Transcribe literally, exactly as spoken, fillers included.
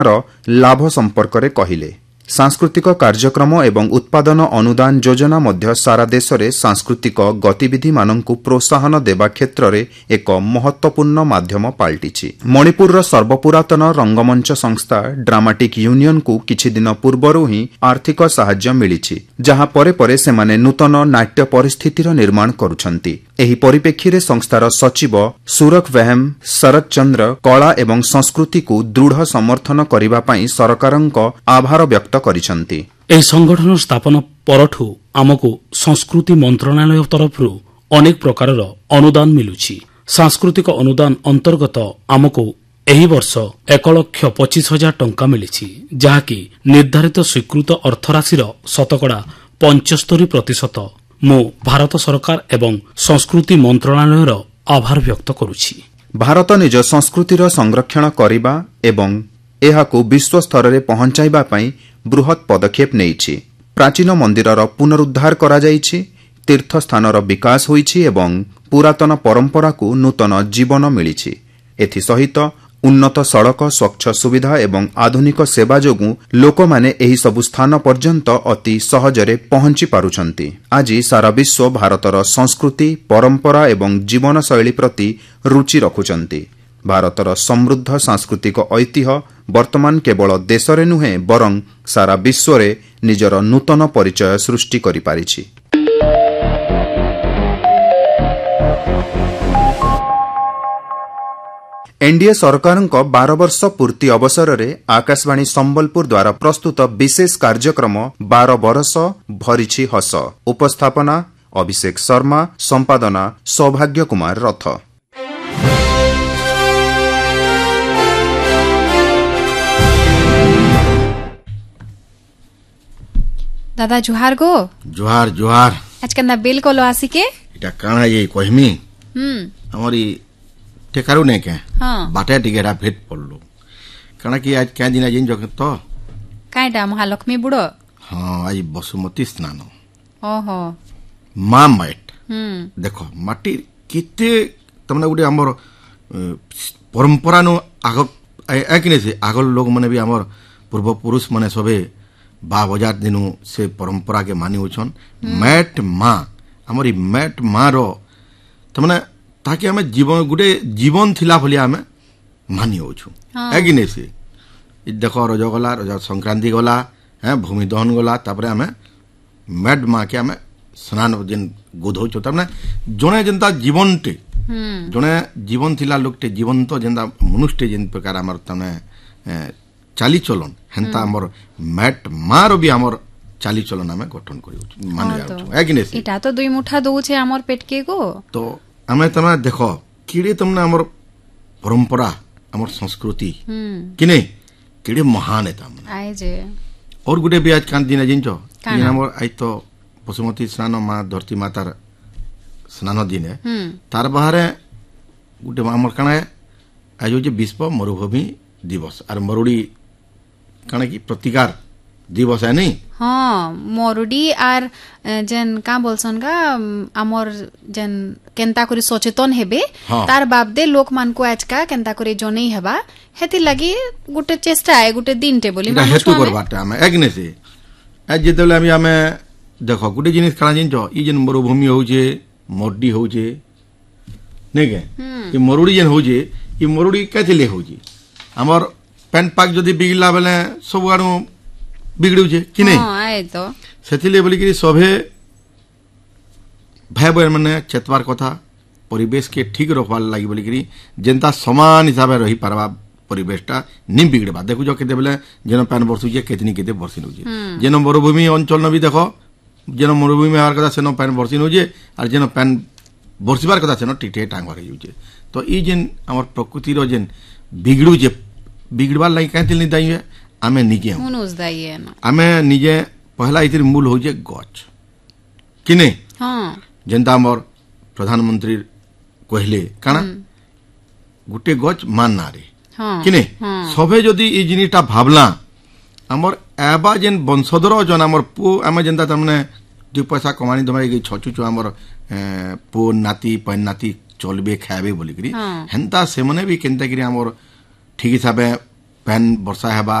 लाभ संपर्क रे कहिले। सांस्कृतिक कार्यक्रम एवं उत्पादन अनुदान योजना मध्य सारा देश में सांस्कृतिक गतिविधि मानकु प्रोत्साहन देवा क्षेत्र में एक महत्वपूर्ण माध्यम पाल्टिछि। मणिपुर सर्वपुरातन रंगमंच संस्था ड्रामाटिक यूनियन को किछि दिन पूर्वरु ही आर्थिक सहाय्य मिलिछि, जहां परे परे सेमाने नूतन नाट्य परिस्थितिर निर्माण करुछन्ति। एही परिप्रेक्षी संस्थार सचिव सुरख वेहम शरद चंद्र कला एवं संस्कृति को दृढ़ समर्थन करिबा पई सरकारक आभार व्यक्त करिसंति। एही संगठन स्थापन परठु आमको संस्कृति मंत्रणालय तरफरु अनेक प्रकारर अनुदान मिलुछि। सांस्कृतिक अनुदान अंतर्गत आमको एही वर्ष एक लक्ष पच्चीस हजार टंका मिलिछि, जहाँकि निर्धारित स्वीकृत अर्थराशिर शतकड़ा पंचस्तरी प्रतिशत मु भारत सरकार एवं संस्कृति मंत्रणालयर आभार व्यक्त करुछि। भारत निज संस्कृतिर संरक्षण करिबा एवं एहाकु विश्व स्तर रे पहुंचाइबा पई बृहत पदक्षेप नेइछि। प्राचीन मंदिरर पुनरुद्धार करा जाइछि, तीर्थ स्थानर विकास होइछि एवं पुरातन परंपरा को नूतन जीवन मिलिछि। एथि सहित उन्नत सड़क, स्वच्छ सुविधा एवं आधुनिक सेवा जोगु लोक माने एही सबु स्थान पर्यंत अति सहजरे पहुंची पारुछंती। आज सारा विश्व भारतर संस्कृति, परंपरा एवं जीवन शैली प्रति रुचि रखुचंती। भारतर समृद्ध सांस्कृतिक ऐतिह्य वर्तमान केवल देशरे नुहे बरं सारा विश्वरे निजर नूतन परिचय सृष्टि करि पारिछि। एनडीए सरकारक बारह वर्ष पूर्ति अवसर में आकाशवाणी संबलपुर द्वारा प्रस्तुत विशेष कार्यक्रम बारह बरस भरिछि हस। उपस्थापना अभिषेक शर्मा, संपादना सौभाग्य कुमार रथ। दादा जुहार गो। जुहार जुहार। आज कन्ना बेल को लो आसी के इटा काना ये कहमी हम्म हमारी टेकारू ने के हाँ बाटे टिकेटा भेट पड़लो काना कि आज क्या दिन जिन जग तो काइडा महालक्ष्मी बुड़ो हाँ आज बसुमती स्नान ओहो मां माइट हम्म देखो माटी केते तमने गुटे हमर परंपरा नो आग एकने से आगल लोग माने भी हमर पूर्व पुरुष माने सबे बा बजार दिनु से परंपरा के मानि होछन। मैट मां हमरी मैट मां रो तमने ताकि हमें जीवन गुटे जीवन थिला भली हमें मानि होछु एकने से देखो रज गला रज संक्रांति गला है भूमि दहन गला तापरे हमें मैट मां के हमें स्नान जिन गोधौछु तमने जने जनता जीवन टे जने जीवन थिला लोकटे जीवन तो जनता मनुष्य जिन प्रकार हमर तने चाली चलन हेंता हमर मैट मार भी हमर चाली चलन हमें गठन करियो मानि जाउ एकने से इटा तो दुई मुठा दउ छे हमर पेट के गो तो हमें तमे देखो किड़े तमने हमर परंपरा हमर संस्कृति किने किड़े महान है तमने आए जे और गुटे भी आज कान दिन जिनचो दिन हमर आई तो बसुमती स्नान मां धरती मातार स्नान दिन है तार बाहरे गुटे हमर काना आज जे विश्व मरुभूमि दिवस और मरुड़ी काना की प्रतिकार दिवस है नहीं हाँ मरुडी आर जन का बोलसन का आमर जन केंता करी सचेतन हेबे हाँ। तार बाबदे लोक मान को आज का केंता करी जो नहीं हेबा हेति लगी गुटे चेष्टा है गुटे दिन टे बोली हेतु करबाटे हमें एकने से आज जेतेले हम हमें देखो गुटे जिनिस खाना जिनचो ई जन मरुभूमि होजे मरुडी होजे ने के ई मरुडी जन होजे ई मरुडी केथिले होजे हमर पेन पाक जदी बिगला बेले सब आडू बिगड़ुचे कि नहीं हाँ आए तो सेथिले बोली कि सभे भाई बहन माने चेतवार कथा परिवेश के ठीक रखवार लगी बोली कि जनता समान हिसाब रही पारबा परिवेशटा नि बिगड़बा देखु जो केते बेले जेन पैन बरसुचे केतनी केते बरसिन होजे जेन मरुभूमि अंचल न भी देखो जेन मरुभूमि हर कथा सेन पैन बरसिन होजे और जेन पैन बरसिबार कथा सेन टिटे टांग हो होजे तो ई जेन हमर प्रकृति रो जेन बिगड़ुचे बिगड़बार लागि कातिल नि दाई आमे निजे मनुज दाई ना आमे निजे पहला इतिर मूल होजे गच कि नहीं हाँ जनता हमर प्रधानमंत्री कहले काना गुटे गच मान ना रे हाँ कि नहीं सभे जदी ई जिनिटा भाबला हमर एबा जेन वंशधर जन हमर पु आमे जनता तमने दु पैसा कमानी दमाई छचु छु हमर पु नाती पैन नाती चलबे खाबे बोली करी हेंता से मने भी केनता करी हमर ठीक हिसाबे ପାନ୍ ବର୍ଷା ହେବା